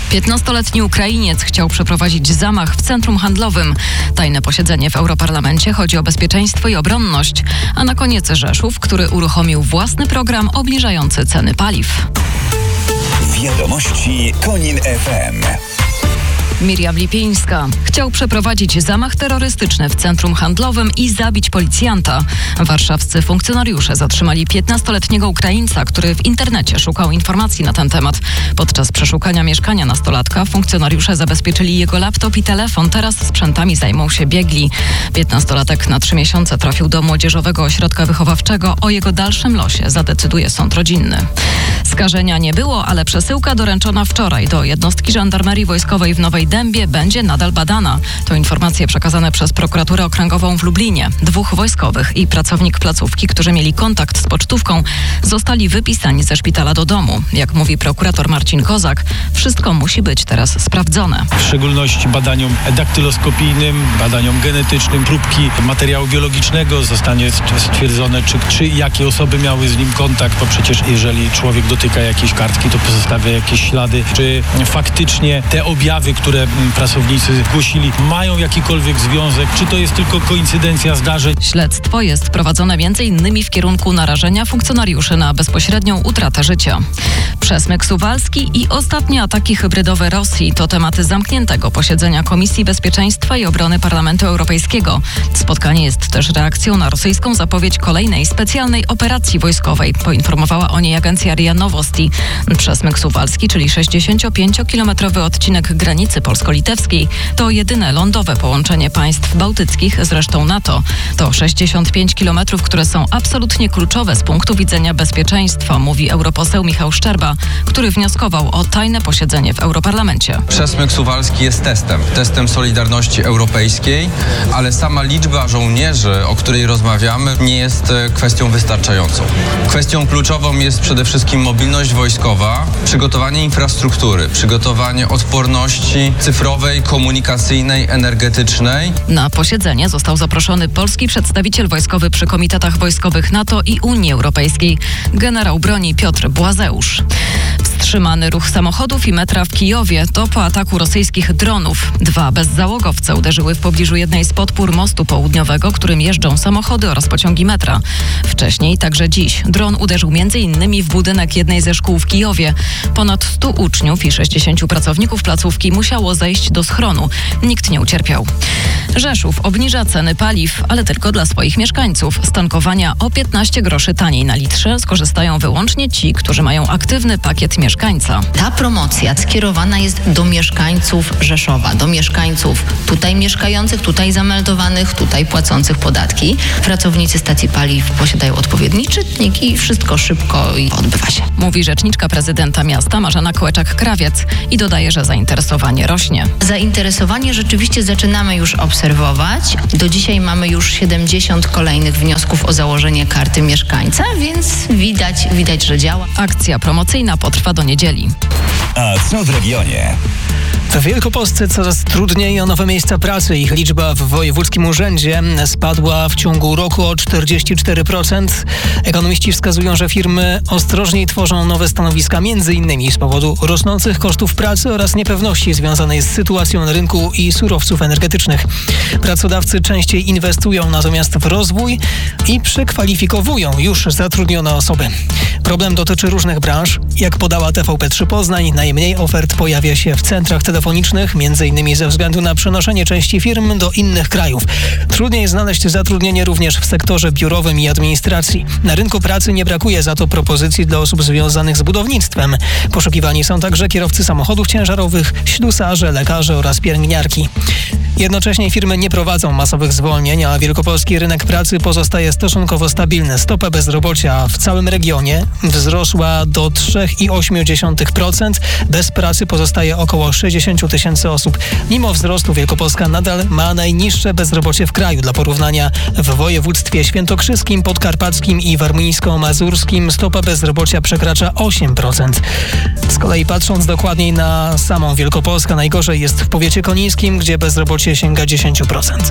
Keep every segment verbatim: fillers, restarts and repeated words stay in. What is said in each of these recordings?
piętnastoletni Ukrainiec chciał przeprowadzić zamach w centrum handlowym. Tajne posiedzenie w Europarlamencie, chodzi o bezpieczeństwo i obronność. A na koniec Rzeszów, który uruchomił własny program obniżający ceny paliw. Wiadomości Konin F M. Miriam Lipińska. Chciał przeprowadzić zamach terrorystyczny w centrum handlowym i zabić policjanta. Warszawscy funkcjonariusze zatrzymali piętnastoletniego Ukraińca, który w internecie szukał informacji na ten temat. Podczas przeszukania mieszkania nastolatka funkcjonariusze zabezpieczyli jego laptop i telefon. Teraz sprzętami zajmą się biegli. Piętnastolatek na trzy miesiące trafił do Młodzieżowego Ośrodka Wychowawczego. O jego dalszym losie zadecyduje sąd rodzinny. Skażenia nie było, ale przesyłka doręczona wczoraj do jednostki żandarmerii wojskowej w Nowej Dębie będzie nadal badana. To informacje przekazane przez prokuraturę okręgową w Lublinie. Dwóch wojskowych i pracownik placówki, którzy mieli kontakt z pocztówką, zostali wypisani ze szpitala do domu. Jak mówi prokurator Marcin Kozak, wszystko musi być teraz sprawdzone. W szczególności badaniom daktyloskopijnym, badaniom genetycznym, próbki materiału biologicznego zostanie stwierdzone, czy, czy jakie osoby miały z nim kontakt, bo przecież jeżeli człowiek dotyka jakiejś kartki, to pozostawia jakieś ślady, czy faktycznie te objawy, które pracownicy zgłosili, mają jakikolwiek związek, czy to jest tylko koincydencja zdarzeń. Śledztwo jest prowadzone między innymi w kierunku narażenia funkcjonariuszy na bezpośrednią utratę życia. Przesmyk Suwalski i ostatnie ataki hybrydowe Rosji to tematy zamkniętego posiedzenia Komisji Bezpieczeństwa i Obrony Parlamentu Europejskiego. Spotkanie jest też reakcją na rosyjską zapowiedź kolejnej specjalnej operacji wojskowej. Poinformowała o niej agencja R I A Novosti. Przesmyk Suwalski, czyli sześćdziesięciopięciokilometrowy odcinek granicy polsko-litewskiej, to jedyne lądowe połączenie państw bałtyckich z resztą NATO. To sześćdziesiąt pięć kilometrów, które są absolutnie kluczowe z punktu widzenia bezpieczeństwa, mówi europoseł Michał Szczerba, który wnioskował o tajne posiedzenie w Europarlamencie. Przesmyk Suwalski jest testem, testem solidarności europejskiej, ale sama liczba żołnierzy, o której rozmawiamy, nie jest kwestią wystarczającą. Kwestią kluczową jest przede wszystkim mobilność wojskowa, przygotowanie infrastruktury, przygotowanie odporności cyfrowej, komunikacyjnej, energetycznej. Na posiedzenie został zaproszony polski przedstawiciel wojskowy przy komitetach wojskowych NATO i Unii Europejskiej, generał broni Piotr Błazeusz. Wstrzymany ruch samochodów i metra w Kijowie to po ataku rosyjskich dronów. Dwa bezzałogowce uderzyły w pobliżu jednej z podpór mostu południowego, którym jeżdżą samochody oraz pociągi metra. Wcześniej, także dziś, dron uderzył między innymi w budynek jednej ze szkół w Kijowie. Ponad stu uczniów i sześćdziesięciu pracowników placówki musiało zejść do schronu. Nikt nie ucierpiał. Rzeszów obniża ceny paliw, ale tylko dla swoich mieszkańców. Z tankowania o piętnaście groszy taniej na litrze skorzystają wyłącznie ci, którzy mają aktywny pakiet mieszkańca. Ta promocja skierowana jest do mieszkańców Rzeszowa, do mieszkańców tutaj mieszkających, tutaj zameldowanych, tutaj płacących podatki. Pracownicy stacji paliw posiadają odpowiedni czytnik i wszystko szybko i odbywa się. Mówi rzeczniczka prezydenta miasta Marzena Kłeczak-Krawiec i dodaje, że zainteresowanie rośnie. Zainteresowanie rzeczywiście zaczynamy już obserwować. Do dzisiaj mamy już siedemdziesiąt kolejnych wniosków o założenie karty mieszkańca, więc widać, widać, że działa. Akcja promocyjna potrwa do niedzieli. A co w regionie? W Wielkopolsce coraz trudniej o nowe miejsca pracy. Ich liczba w wojewódzkim urzędzie spadła w ciągu roku o czterdzieści cztery procent. Ekonomiści wskazują, że firmy ostrożniej tworzą nowe stanowiska między innymi z powodu rosnących kosztów pracy oraz niepewności związanej z sytuacją na rynku i surowców energetycznych. Pracodawcy częściej inwestują natomiast w rozwój i przekwalifikowują już zatrudnione osoby. Problem dotyczy różnych branż. Jak podała T V P trzy Poznań, najmniej ofert pojawia się w centrach telefonicznych, między innymi ze względu na przenoszenie części firm do innych krajów. Trudniej znaleźć zatrudnienie również w sektorze biurowym i administracji. Na rynku pracy nie brakuje za to propozycji dla osób związanych z budownictwem. Poszukiwani są także kierowcy samochodów ciężarowych, ślusarze, lekarze oraz pielęgniarki. Jednocześnie firmy nie prowadzą masowych zwolnień, a wielkopolski rynek pracy pozostaje stosunkowo stabilny. Stopa bezrobocia w całym regionie wzrosła do trzy i osiem dziesiątych procent. Bez pracy pozostaje około sześćdziesiąt tysięcy osób. Mimo wzrostu Wielkopolska nadal ma najniższe bezrobocie w kraju. Dla porównania w województwie świętokrzyskim, podkarpackim i warmińsko-mazurskim stopa bezrobocia przekracza osiem procent. Z kolei patrząc dokładniej na samą Wielkopolskę, najgorzej jest w powiecie konińskim, gdzie bezrobocie sięga dziesięć procent.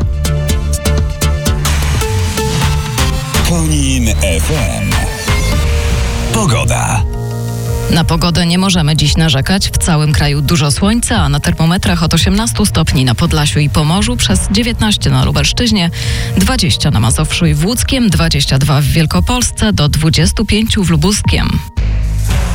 Konin F M. Pogoda. Na pogodę nie możemy dziś narzekać. W całym kraju dużo słońca, a na termometrach od osiemnastu stopni na Podlasiu i Pomorzu, przez dziewiętnaście na Lubelszczyźnie, dwadzieścia na Mazowszu i w Łódzkiem, dwadzieścia dwa w Wielkopolsce, do dwudziestu pięciu w Lubuskiem.